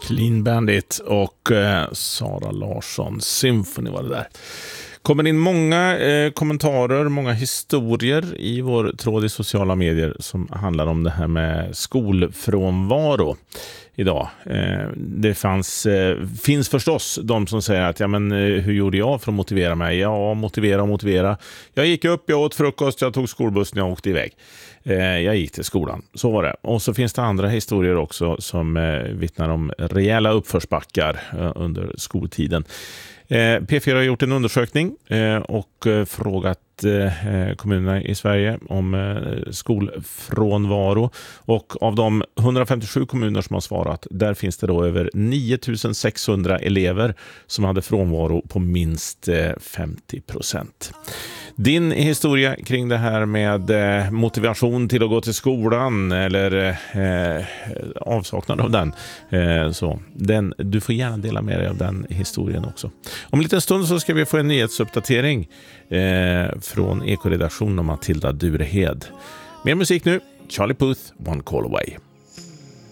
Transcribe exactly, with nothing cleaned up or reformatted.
Clean Bandit och eh, Sara Larsson Symphony var det där. Kommer in många eh, kommentarer, många historier i vår tråd i sociala medier som handlar om det här med skolfrånvaro idag. Eh, det fanns, eh, finns förstås de som säger att ja, men, eh, hur gjorde jag för att motivera mig? Ja, motivera och motivera. Jag gick upp, jag åt frukost, jag tog skolbussen, jag åkte iväg. Eh, jag gick till skolan, så var det. Och så finns det andra historier också som eh, vittnar om rejäla uppförsbackar eh, under skoltiden. Eh, P fyra har gjort en undersökning eh, och eh, frågat eh, kommunerna i Sverige om eh, skolfrånvaro, och av de hundrafemtiosju kommuner som har svarat, där finns det då över nio tusen sexhundra elever som hade frånvaro på minst eh, femtio procent. Din historia kring det här med eh, motivation till att gå till skolan eller eh, avsaknad av den, eh, så den, du får gärna dela med dig av den historien också. Om en liten stund så ska vi få en nyhetsuppdatering eh, från Ekoredaktionen och Matilda Durehed. Mer musik nu, Charlie Puth, One Call Away.